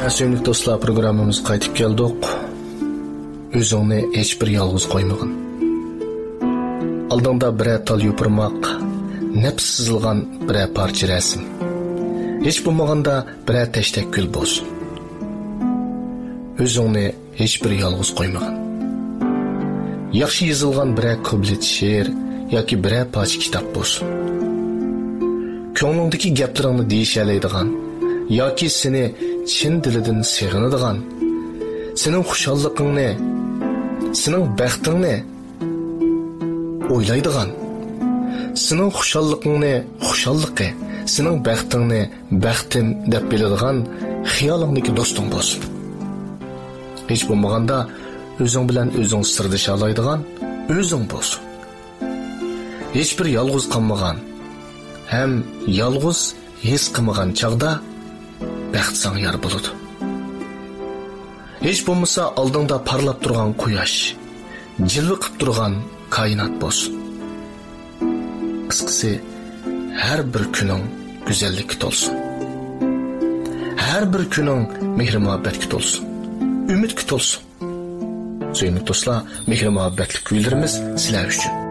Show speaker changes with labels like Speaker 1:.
Speaker 1: Sevimli dostlar, programımız qaytib keldik. Özüңni hech bir yalğız qo'ymagin. Aldыңda bir tal yupurmaq, nefs sızılgan bir parça resim. Hiç bulmaganda bir teştek gül bolsun. Özüңni hech bir yalğız qo'ymagin. Yaxshi yozilgan bir kublit she'r yoki bir parcha kitob bolsun. Ko'nglingdagi gaplaringni deyishalaydigan yoki seni chin dilidan seg'inadigan, sening xushalligingni, sening baxtingni o'ylaydigan, sening xushalligingni xushalliqi, sening baxtingni baxtim deb biladigan xiyolingdagi do'sting bo'lsin. Hech bo'lmaganda o'zing bilan o'zing sirdisha oladigan o'zing bo'lsin. Hech bir yolg'iz qolmagan, ham yolg'iz his qilmagan chaqda baxt sana yar bo'ladi. Hech bo'lmasa oldingda parlab turgan quyosh, jilva qilib turgan koinot bo'lsin. Qisqasi, har bir kuning go'zallikka to'lsin. Har bir kuning mehr-muhabbatga to'lsin. Umidga to'lsin. Sevimli do'stlar, mehr-muhabbatli kuylarimiz sizlar uchun.